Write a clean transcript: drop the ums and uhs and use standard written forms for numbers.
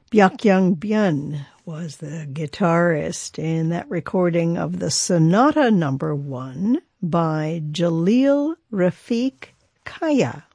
Byakyung Byun was the guitarist in that recording of the Sonata No. 1 by Jalil Rafiq Kaya.